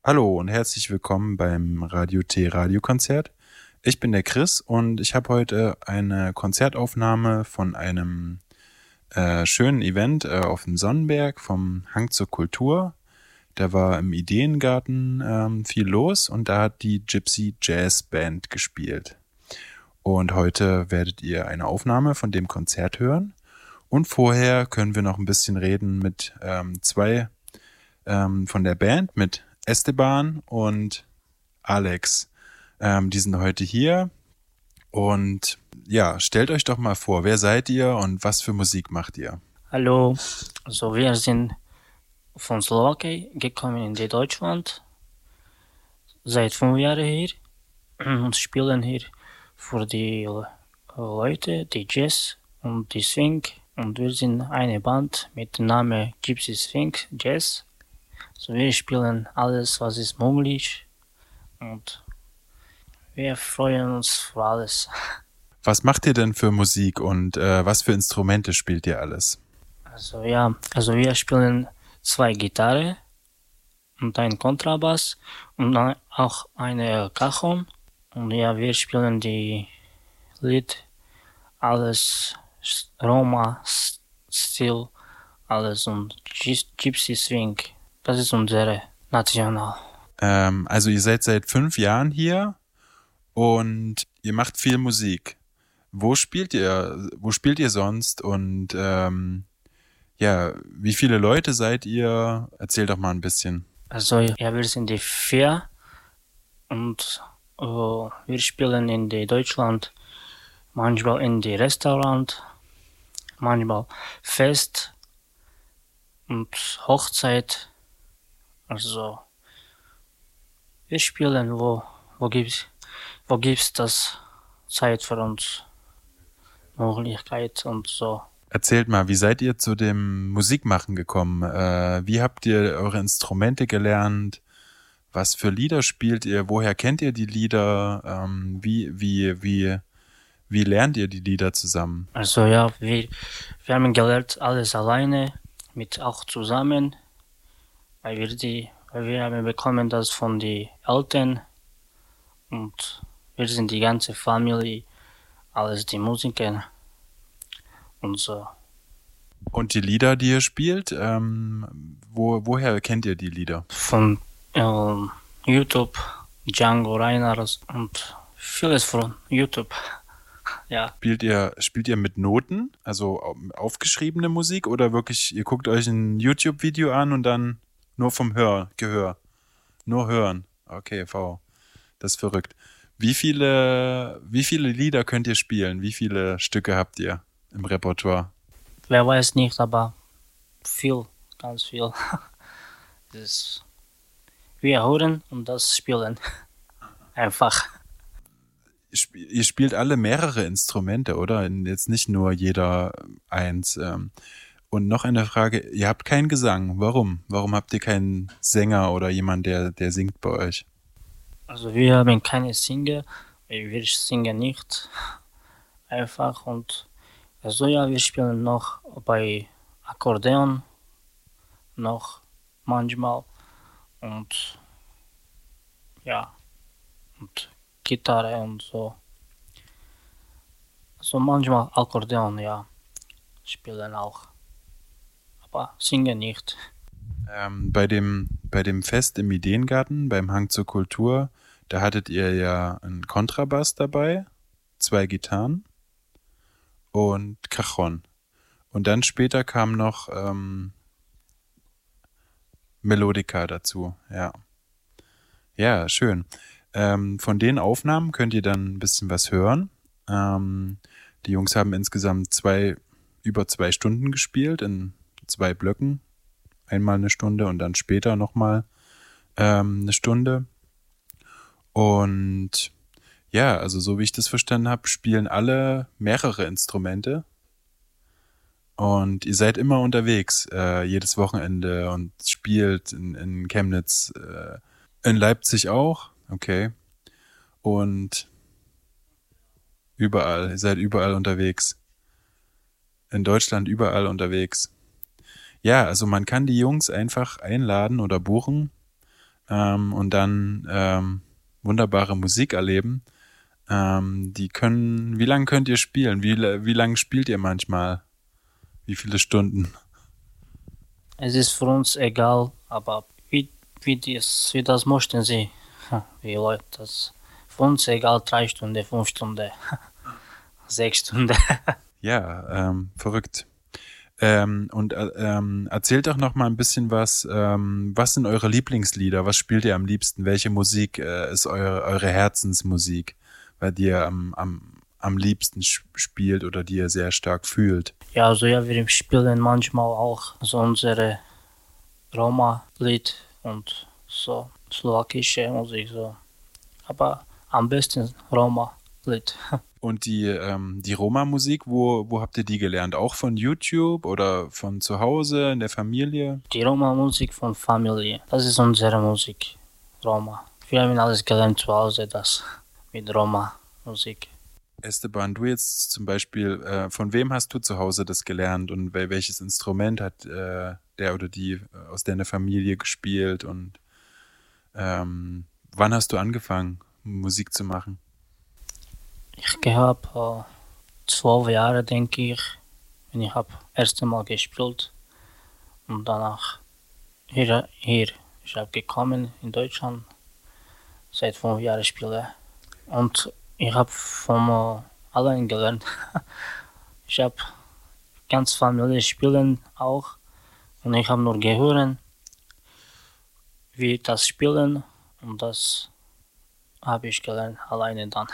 Hallo und herzlich willkommen beim Radio T Radiokonzert. Ich bin der Chris und ich habe heute eine Konzertaufnahme von einem schönen Event auf dem Sonnenberg vom Hang zur Kultur. Da war im Ideengarten viel los und da hat die Gypsy Jazz Band gespielt. Und heute werdet ihr eine Aufnahme von dem Konzert hören. Und vorher können wir noch ein bisschen reden mit zwei von der Band, mit Esteban und Alex. Die sind heute hier. Und ja, stellt euch doch mal vor, wer seid ihr und was für Musik macht ihr? Hallo, also wir sind von Slowakei gekommen in die Deutschland seit 5 Jahren hier und spielen hier für die Leute, die Jazz und die Swing. Und wir sind eine Band mit dem Namen Gypsy Swing Jazz. Also wir spielen alles, was ist möglich und wir freuen uns für alles. Was macht ihr denn für Musik und was für Instrumente spielt ihr alles? Also wir spielen 2 Gitarre und ein Kontrabass und auch eine Cajon. Und ja, wir spielen die Lied, alles Roma-Stil, alles und Gypsy Swing. Das ist unsere National. Also ihr seid seit 5 Jahren hier und ihr macht viel Musik. Wo spielt ihr? Wo spielt ihr sonst? Und ja, wie viele Leute seid ihr? Erzähl doch mal ein bisschen. Also ja, wir sind die 4 und wir spielen in die Deutschland, manchmal in die Restaurant, manchmal Fest und Hochzeit. Also wir spielen wo gibt's das Zeit für uns, Möglichkeit und so. Erzählt mal, wie seid ihr zu dem Musikmachen gekommen? Wie habt ihr eure Instrumente gelernt? Was für Lieder spielt ihr? Woher kennt ihr die Lieder? Wie lernt ihr die Lieder zusammen? Also ja, wir haben gelernt alles alleine, mit auch zusammen, weil wir haben bekommen das von den Eltern und wir sind die ganze Familie, alles die Musiker und so. Und die Lieder, die ihr spielt, woher kennt ihr die Lieder? Von YouTube, Django Reinhardt und vieles von YouTube. Ja. Spielt ihr mit Noten, also aufgeschriebene Musik oder wirklich, ihr guckt euch ein YouTube-Video an und dann nur vom Gehör? Nur hören. Okay, das ist verrückt. Wie viele Lieder könnt ihr spielen? Wie viele Stücke habt ihr im Repertoire? Wer weiß nicht, aber viel, ganz viel. Das wir hören und das spielen. Einfach. Ihr spielt alle mehrere Instrumente, oder? Jetzt nicht nur jeder eins. Und noch eine Frage, ihr habt keinen Gesang. Warum? Warum habt ihr keinen Sänger oder jemand, der singt bei euch? Also wir haben keine Singer, weil wir singen nicht. Einfach und also ja, wir spielen noch bei Akkordeon noch manchmal und ja, und Gitarre und so. Also manchmal Akkordeon, ja, spielen auch, aber singen nicht. Bei dem Fest im Ideengarten, beim Hang zur Kultur, da hattet ihr ja einen Kontrabass dabei, 2 Gitarren und Cajon. Und dann später kam noch Melodica dazu, ja. Ja, schön. Von den Aufnahmen könnt ihr dann ein bisschen was hören. Die Jungs haben insgesamt über 2 Stunden gespielt in 2 Blöcken. Einmal eine Stunde und dann später nochmal eine Stunde. Und ja, also so wie ich das verstanden habe, spielen alle mehrere Instrumente. Und ihr seid immer unterwegs, jedes Wochenende und spielt in Chemnitz, in Leipzig auch. Okay. Und überall, ihr seid überall unterwegs. In Deutschland überall unterwegs. Ja, also man kann die Jungs einfach einladen oder buchen. und dann wunderbare Musik erleben. Wie lange könnt ihr spielen? Wie lange spielt ihr manchmal? Wie viele Stunden? Es ist für uns egal, aber wie das möchten sie. Wie Leute das. Für uns egal 3 Stunden, 5 Stunden, 6 Stunden. Ja, verrückt. Erzählt doch noch mal ein bisschen was. Was sind eure Lieblingslieder? Was spielt ihr am liebsten? Welche Musik ist eure Herzensmusik, bei die ihr am liebsten spielt oder die ihr sehr stark fühlt? Ja, also ja, wir spielen manchmal auch so unsere Roma-Lied und so slowakische Musik so. Aber am besten Roma-Lied. Und die Roma-Musik, wo habt ihr die gelernt? Auch von YouTube oder von zu Hause, in der Familie? Die Roma-Musik von Familie, das ist unsere Musik, Roma. Wir haben alles gelernt zu Hause, das mit Roma-Musik. Esteban, du jetzt zum Beispiel, von wem hast du zu Hause das gelernt und welches Instrument hat der oder die aus deiner Familie gespielt und wann hast du angefangen, Musik zu machen? Ich habe 12 Jahre, denke ich, wenn ich habe erste Mal gespielt und danach hier ich habe gekommen in Deutschland, seit 5 Jahren spiele und ich habe von allen gelernt. Ich habe ganz Familie spielen auch und ich habe nur gehört, wie das spielen und das habe ich gelernt alleine dann.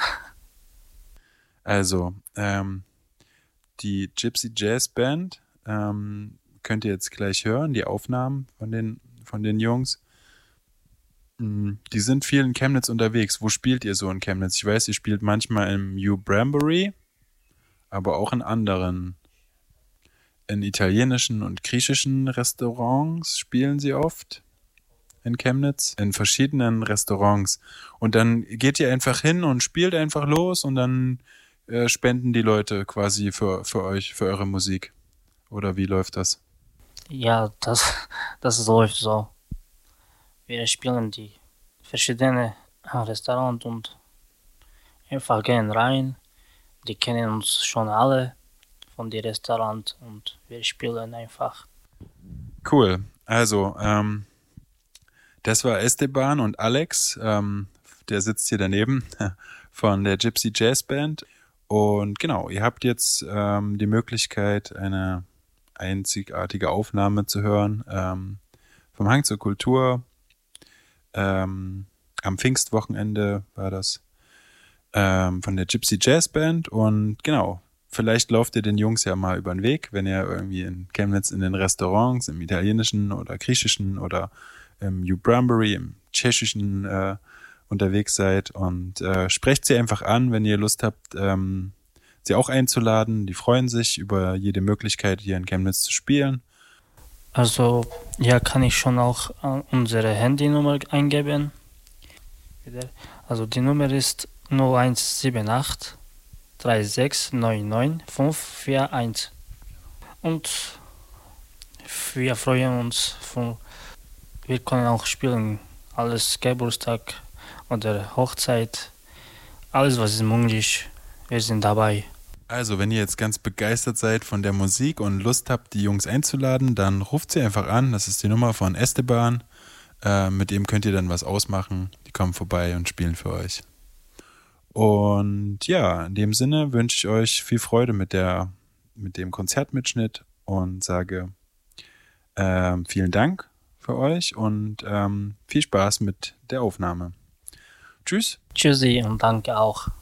Also, die Gypsy Jazz Band könnt ihr jetzt gleich hören, die Aufnahmen von den Jungs. Die sind viel in Chemnitz unterwegs. Wo spielt ihr so in Chemnitz? Ich weiß, ihr spielt manchmal im New Brambury, aber auch in anderen. In italienischen und griechischen Restaurants spielen sie oft in Chemnitz, in verschiedenen Restaurants. Und dann geht ihr einfach hin und spielt einfach los und dann spenden die Leute quasi für euch, für eure Musik. Oder wie läuft das? Ja, das läuft so. Wir spielen die verschiedenen Restaurants und einfach gehen rein. Die kennen uns schon alle von dem Restaurant und wir spielen einfach. Cool. Also, das war Esteban und Alex, der sitzt hier daneben von der Gypsy Jazz Band. Und genau, ihr habt jetzt die Möglichkeit, eine einzigartige Aufnahme zu hören vom Hang zur Kultur. Am Pfingstwochenende war das von der Gypsy Jazz Band. Und genau, vielleicht lauft ihr den Jungs ja mal über den Weg, wenn ihr irgendwie in Chemnitz in den Restaurants, im italienischen oder griechischen oder im New Brambury, im tschechischen unterwegs seid und sprecht sie einfach an, wenn ihr Lust habt, sie auch einzuladen. Die freuen sich über jede Möglichkeit, hier in Chemnitz zu spielen. Also, ja, kann ich schon auch unsere Handynummer eingeben. Also, die Nummer ist 0178 3699 541. Und wir freuen uns, wir können auch spielen, alles Geburtstag oder Hochzeit, alles was ist möglich, wir sind dabei. Also, wenn ihr jetzt ganz begeistert seid von der Musik und Lust habt, die Jungs einzuladen, dann ruft sie einfach an. Das ist die Nummer von Esteban. Mit dem könnt ihr dann was ausmachen. Die kommen vorbei und spielen für euch. Und ja, in dem Sinne wünsche ich euch viel Freude mit dem Konzertmitschnitt und sage vielen Dank für euch und viel Spaß mit der Aufnahme. Tschüss. Tschüssi und danke auch.